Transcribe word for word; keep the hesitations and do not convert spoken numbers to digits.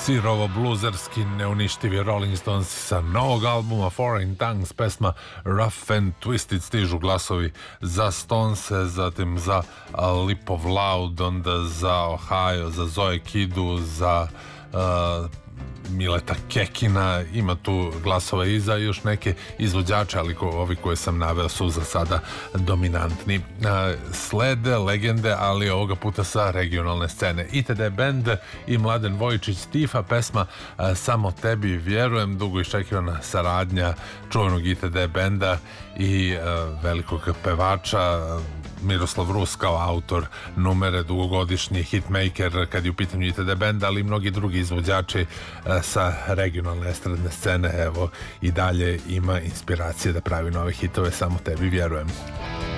sirovo bluzerski neuništivi Rolling Stones sa novog albuma Foreign Tongues, pesma Rough and Twisted, stižu glasovi za Stones, zatim za Lip of Loud, onda za Ohio, za Zoe Kidu, za uh, Mileta Kekina, ima tu glasova i za još neke izvođače, ali ko, ovi koje sam naveo su za sada dominantni. Slede legende, ali ovoga puta sa regionalne scene. I T D Band i Mladen Vojičić Tifa, pesma Samo tebi vjerujem, dugo iščekivana saradnja čuvenog I T D Banda i velikog pevača. Miroslav Rus kao autor numere, dugogodišnji hitmaker kad je u pitanju I T D Band, ali i mnogi drugi izvođači sa regionalne estradne scene, evo i dalje ima inspiracije da pravi nove hitove. Samo tebi vjerujem.